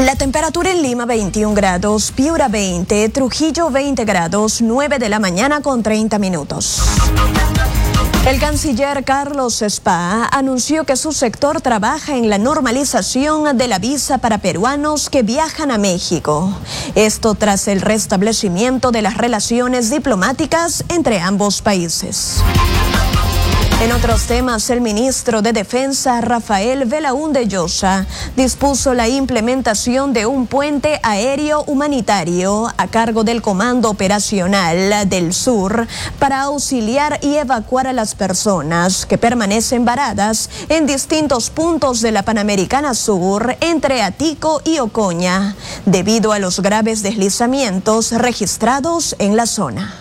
La temperatura en Lima 21 grados, Piura 20, Trujillo 20 grados, 9 de la mañana con 30 minutos. El canciller Carlos Spa anunció que su sector trabaja en la normalización de la visa para peruanos que viajan a México. Esto tras el restablecimiento de las relaciones diplomáticas entre ambos países. En otros temas, el ministro de Defensa, Rafael Velaúnde Llosa, dispuso la implementación de un puente aéreo humanitario a cargo del Comando Operacional del Sur para auxiliar y evacuar a las personas que permanecen varadas en distintos puntos de la Panamericana Sur entre Atico y Ocoña, debido a los graves deslizamientos registrados en la zona.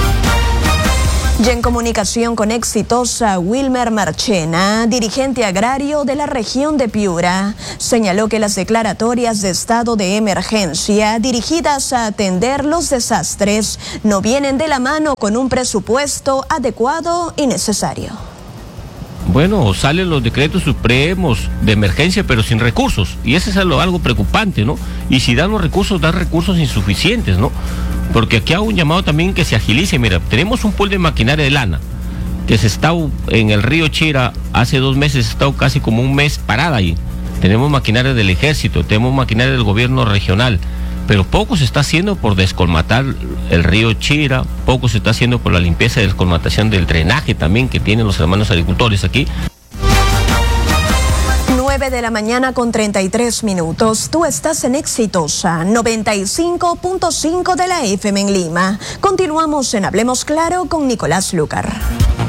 Y en comunicación con Exitosa, Wilmer Marchena, dirigente agrario de la región de Piura, señaló que las declaratorias de estado de emergencia dirigidas a atender los desastres no vienen de la mano con un presupuesto adecuado y necesario. Bueno, salen los decretos supremos de emergencia, pero sin recursos, y eso es algo preocupante, ¿no? Y si dan los recursos, dan recursos insuficientes, ¿no? Porque aquí hago un llamado también que se agilice. Mira, tenemos un pool de maquinaria de lana que se está en el río Chira hace 2 meses, ha estado casi como un mes parada ahí. Tenemos maquinaria del ejército, tenemos maquinaria del gobierno regional, pero poco se está haciendo por descolmatar el río Chira, poco se está haciendo por la limpieza y descolmatación del drenaje también que tienen los hermanos agricultores aquí. 9 de la mañana con 33 minutos. Tú estás en Exitosa 95.5 de la FM en Lima. Continuamos en Hablemos Claro con Nicolás Lucar.